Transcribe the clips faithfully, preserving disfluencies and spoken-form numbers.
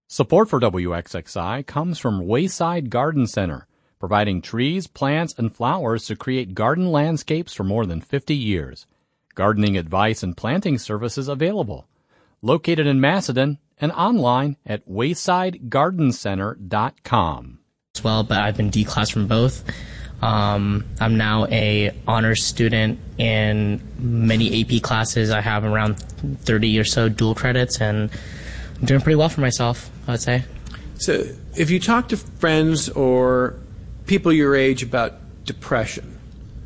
Support for W X X I comes from Wayside Garden Center, providing trees, plants, and flowers to create garden landscapes for more than fifty years. Gardening advice and planting services available. Located in Macedon and online at wayside garden center dot com. As well, but I've been D-class from both. Um, I'm now a honors student in many A P classes. I have around thirty or so dual credits, and I'm doing pretty well for myself, I would say. So if you talk to friends or people your age about depression,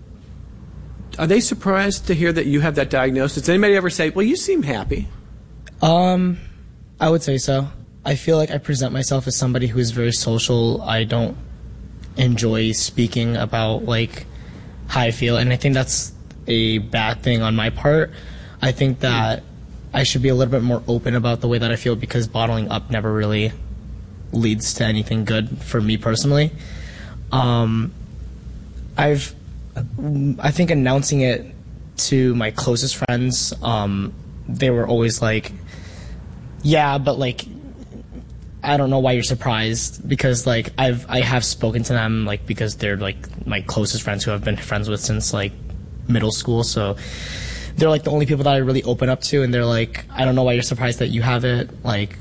are they surprised to hear that you have that diagnosis? Does anybody ever say, well, you seem happy? Um, I would say so. I feel like I present myself as somebody who is very social. I don't enjoy speaking about like how I feel, and I think that's a bad thing on my part. I think that I should be a little bit more open about the way that I feel, because bottling up never really leads to anything good for me personally. Um, I've, I think announcing it to my closest friends, um, they were always like, yeah, but like, I don't know why you're surprised, because like I've, I have spoken to them, like, because they're like my closest friends who I've been friends with since like middle school. So they're like the only people that I really open up to, and they're like, I don't know why you're surprised that you have it. Like,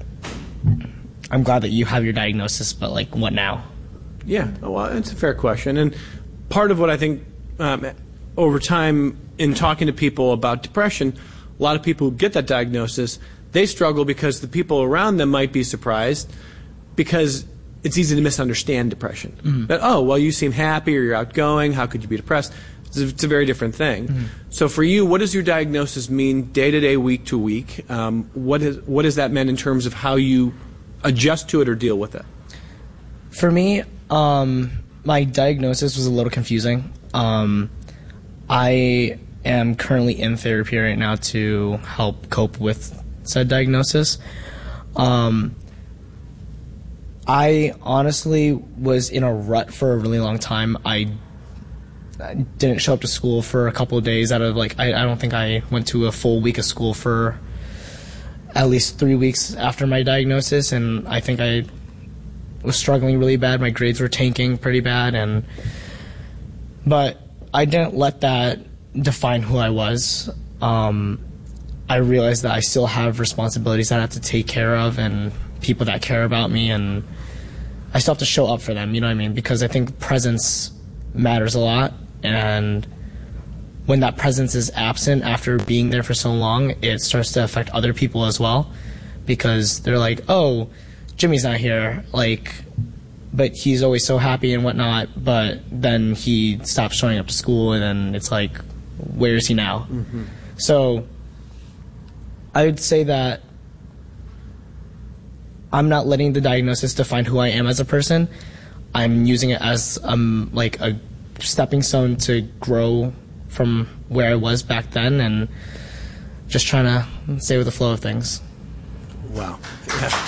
I'm glad that you have your diagnosis, but like, what now? Yeah, well, it's a fair question. And part of what I think um, over time in talking to people about depression, a lot of people who get that diagnosis, they struggle because the people around them might be surprised, because it's easy to misunderstand depression. Mm-hmm. That, oh, well, you seem happy or you're outgoing, how could you be depressed? It's a, it's a very different thing. Mm-hmm. So for you, what does your diagnosis mean day to day, week to week? Um, what, is, what has that meant in terms of how you adjust to it or deal with it? For me, um, my diagnosis was a little confusing. Um, I am currently in therapy right now to help cope with said diagnosis. Um, I honestly was in a rut for a really long time. I didn't show up to school for a couple of days out of like, I, I don't think I went to a full week of school for at least three weeks after my diagnosis, and I think I was struggling really bad. My grades were tanking pretty bad, and but I didn't let that define who I was. Um, I realized that I still have responsibilities that I have to take care of, and people that care about me, and I still have to show up for them, you know what I mean? Because I think presence matters a lot, and when that presence is absent after being there for so long, it starts to affect other people as well, because they're like, oh, Jimmy's not here, like, but he's always so happy and whatnot, but then he stops showing up to school, and then it's like, where is he now? Mm-hmm. So I would say that I'm not letting the diagnosis define who I am as a person. I'm using it as um like a stepping stone to grow from where I was back then, and just trying to stay with the flow of things. Wow. Yeah.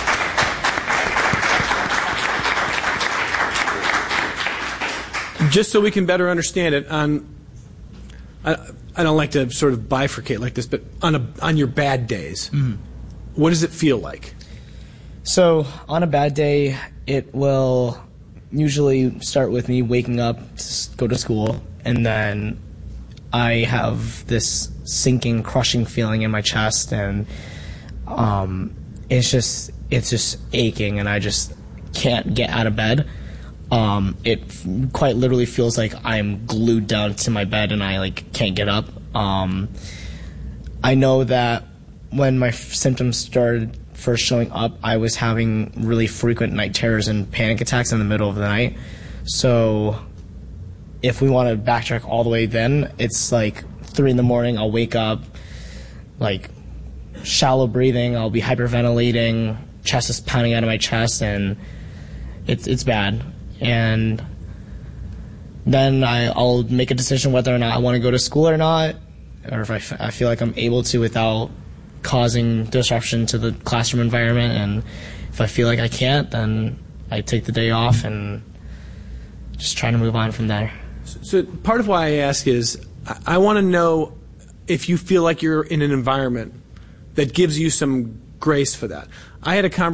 Just so we can better understand it, on I, I don't like to sort of bifurcate like this, but on a on your bad days, mm-hmm. what does it feel like? So on a bad day, it will usually start with me waking up to go to school, and then I have this sinking, crushing feeling in my chest, and um, it's just it's just aching, and I just can't get out of bed. Um, it f- quite literally feels like I'm glued down to my bed, and I like can't get up. Um, I know that when my f- symptoms started first showing up, I was having really frequent night terrors and panic attacks in the middle of the night. So if we want to backtrack all the way, then it's like three in the morning, I'll wake up, like shallow breathing, I'll be hyperventilating, chest is pounding out of my chest, and it's it's bad. And then I, I'll make a decision whether or not I want to go to school or not, or if I, f- I feel like I'm able to without causing disruption to the classroom environment. And if I feel like I can't, then I take the day off and just try to move on from there. So, so part of why I ask is I, I want to know if you feel like you're in an environment that gives you some grace for that. I had a conversation